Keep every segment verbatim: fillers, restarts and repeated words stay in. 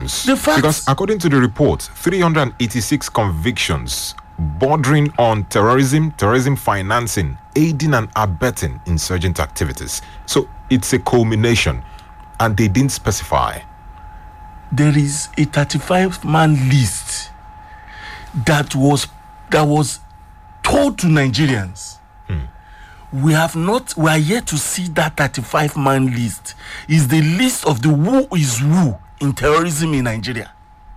convictions. The facts. Because according to the report, three hundred eighty-six convictions bordering on terrorism, terrorism financing, aiding and abetting insurgent activities. So it's a culmination, and they didn't specify. There is a thirty-five man list that was that was told to Nigerians. Hmm. We have not, we are yet to see that thirty-five man list. Is the list of the who is who in terrorism in Nigeria.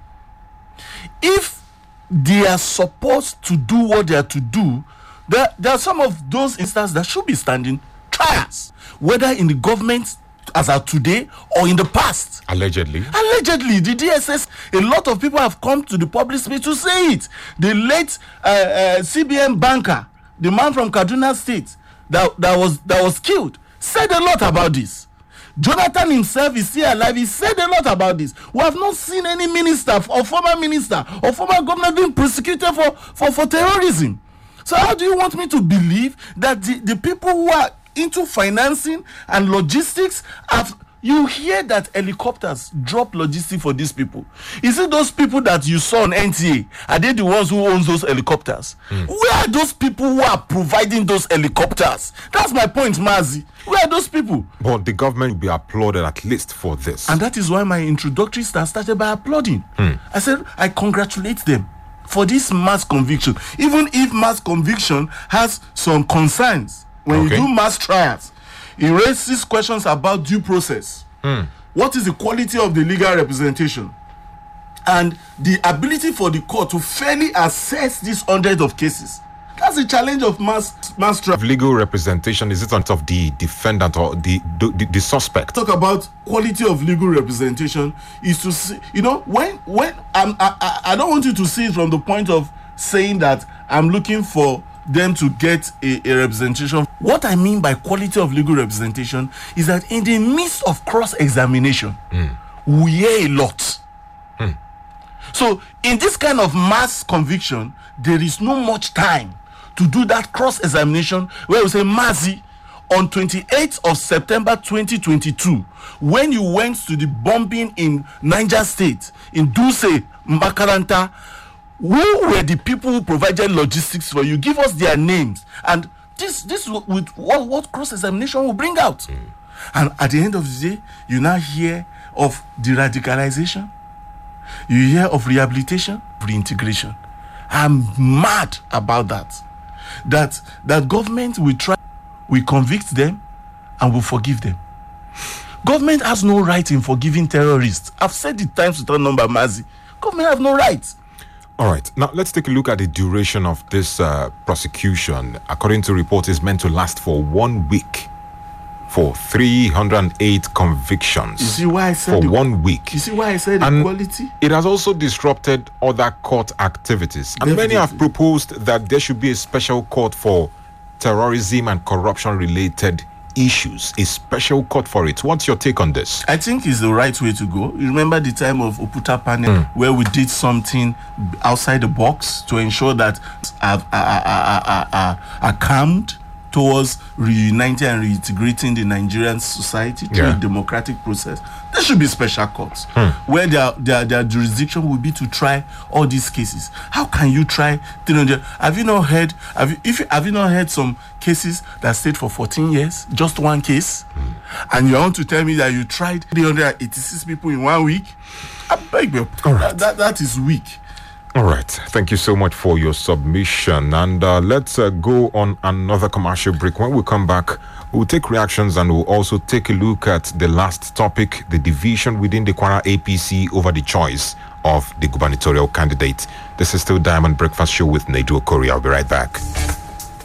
If they are supposed to do what they are to do, there, there are some of those instances that should be standing trials, whether in the government as of today or in the past. Allegedly. Allegedly, the D S S, a lot of people have come to the public space to say it. The late uh, uh, C B N banker, the man from Kaduna State that, that was that was killed, said a lot about this. Jonathan himself is still alive. He said a lot about this. We have not seen any minister or former minister or former governor being prosecuted for, for, for terrorism. So how do you want me to believe that the, the people who are into financing and logistics have, you hear that helicopters drop logistics for these people? Is it those people that you saw on N T A? Are they the ones who own those helicopters? Mm. Where are those people who are providing those helicopters? That's my point, Mazi. Where are those people? But the government will be applauded at least for this. And that is why my introductory start started by applauding. Mm. I said, I congratulate them for this mass conviction. Even if mass conviction has some concerns, when okay. you do mass trials, it raises questions about due process. Mm. What is the quality of the legal representation? And the ability for the court to fairly assess these hundreds of cases. That's the challenge of mass mass trial. Legal representation, is it on top of the defendant or the, the the suspect? Talk about quality of legal representation is to see, you know, when when I'm, I I don't want you to see it from the point of saying that I'm looking for them to get a, a representation. What I mean by quality of legal representation is that in the midst of cross-examination, mm. we hear a lot. Mm. So in this kind of mass conviction, there is no much time to do that cross-examination where we say, Mazi, on twenty-eighth of September twenty twenty-two, when you went to the bombing in Niger State, in Duse, Makaranta, who were the people who provided logistics for you? Give us their names. And this this with what, what cross-examination will bring out. Mm. And at the end of the day, you now hear of de-radicalization. You hear of rehabilitation, reintegration. I'm mad about that. That that government will try, we convict them and will forgive them. Government has no right in forgiving terrorists. I've said it times without number, Mazi. Government have no right. All right. Now, let's take a look at the duration of this uh, prosecution. According to reports, it's meant to last for one week for three hundred eight convictions. You see why I said For the, one week. You see why I said and equality? It has also disrupted other court activities. And Definitely. many have proposed that there should be a special court for terrorism and corruption-related issues, a special court for it. What's your take on this? I think it's the right way to go. You remember the time of Oputa panel mm. where we did something outside the box to ensure that are, are, are, are, are, are calmed towards reuniting and reintegrating the Nigerian society through yeah. a democratic process. There should be special courts hmm. where their, their their jurisdiction will be to try all these cases. How can you try three hundred? Have you not heard? Have you, if have you not heard some cases that stayed for fourteen years, just one case, hmm. and you want to tell me that you tried three hundred eighty-six people in one week? I beg you. All right. that, that that is weak. All right. Thank you so much for your submission. And uh, let's uh, go on another commercial break. When we come back, we'll take reactions and we'll also take a look at the last topic, the division within the Kwara A P C over the choice of the gubernatorial candidate. This is still Diamond Breakfast Show with Nedu Okori. I'll be right back.